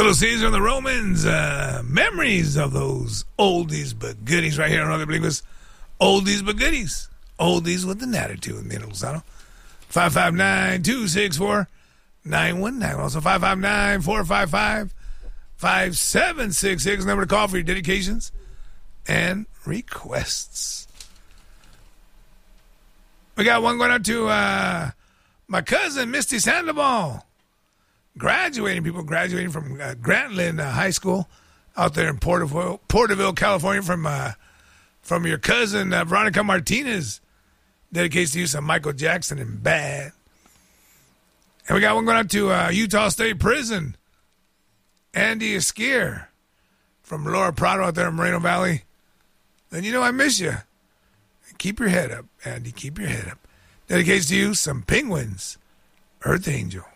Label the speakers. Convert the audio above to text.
Speaker 1: Little Caesar and the Romans, memories of those oldies but goodies right here on Other Believers. Oldies but goodies. Oldies with an attitude, Nino Lozano. 559-264-9191. Also 559-455-5766. Number to call for your dedications and requests. We got one going out to my cousin, Misty Sandoval. Graduating from Grantland High School out there in Porterville, California, from your cousin Veronica Martinez. Dedicates to you some Michael Jackson and Bad. And we got one going out to Utah State Prison. Andy Esquier from Laura Prado out there in Moreno Valley. And I miss you. Keep your head up, Andy. Keep your head up. Dedicates to you some Penguins, Earth Angel.